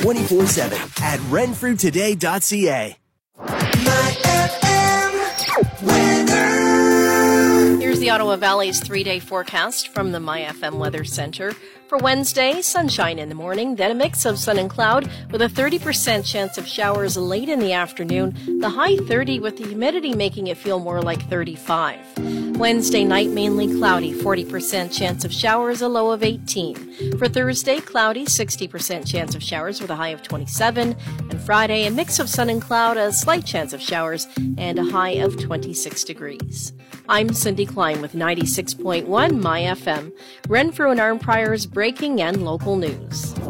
24/7 at renfrewtoday.ca. Here's the Ottawa Valley's 3-day forecast from the MyFM Weather Center. For Wednesday, sunshine in the morning, then a mix of sun and cloud with a 30% chance of showers late in the afternoon, the high 30 with the humidity making it feel more like 35. Wednesday night, mainly cloudy, 40% chance of showers, a low of 18. For Thursday, cloudy, 60% chance of showers with a high of 27. And Friday, a mix of sun and cloud, a slight chance of showers, and a high of 26 degrees. I'm Cindy Klein with 96.1 MyFM. Renfrew and Arnprior's breaking and local news.